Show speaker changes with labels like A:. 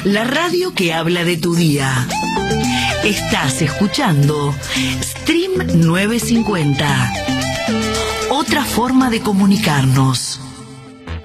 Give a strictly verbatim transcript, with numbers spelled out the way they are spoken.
A: la radio que habla de tu día. Estás escuchando Stream novecientos cincuenta. Otra forma de comunicarnos.